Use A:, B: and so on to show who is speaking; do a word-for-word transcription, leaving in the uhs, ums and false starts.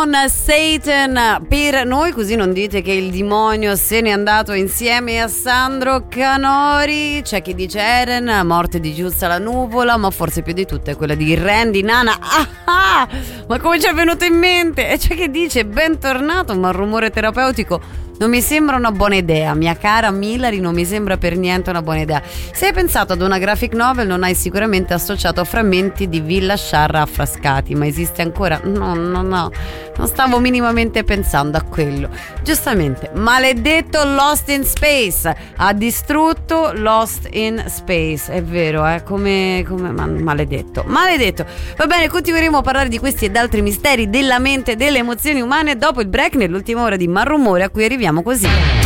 A: con Satan per noi, così non dite che il demonio se n'è andato insieme a Sandro Canori. C'è chi dice Eren, morte di Giuzza la nuvola, ma forse più di tutte è quella di Randy Nana. Ah, ah, ma come ci è venuto in mente? E c'è chi dice bentornato, ma il rumore terapeutico non mi sembra una buona idea, mia cara Milari, non mi sembra per niente una buona idea. Se hai pensato ad una graphic novel non hai sicuramente associato frammenti di Villa Sciarra affrascati, ma esiste ancora? No, no, no, non stavo minimamente pensando a quello. Giustamente, maledetto Lost in Space, ha distrutto Lost in Space, è vero, eh, come, come ma, maledetto, maledetto. Va bene, continueremo a parlare di questi ed altri misteri della mente e delle emozioni umane dopo il break, nell'ultima ora di Malrumore, a cui arriviamo così.